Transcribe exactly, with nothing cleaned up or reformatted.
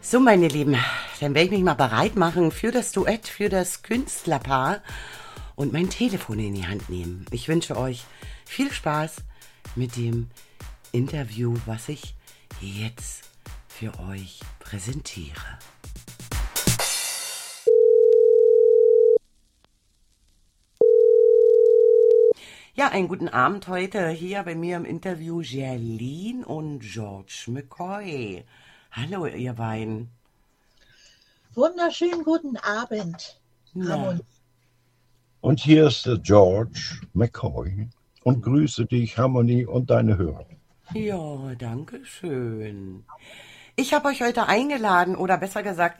So, meine Lieben, dann werde ich mich mal bereit machen für das Duett, für das Künstlerpaar und mein Telefon in die Hand nehmen. Ich wünsche euch viel Spaß mit dem Interview, was ich jetzt für euch präsentiere. Ja, einen guten Abend heute hier bei mir im Interview Gerline und George McCoy. Hallo, ihr beiden. Wunderschönen guten Abend, Na. Harmonie. Und hier ist der George McCoy und grüße dich, Harmonie, und deine Hörer. Ja, danke schön. Ich habe euch heute eingeladen, oder besser gesagt,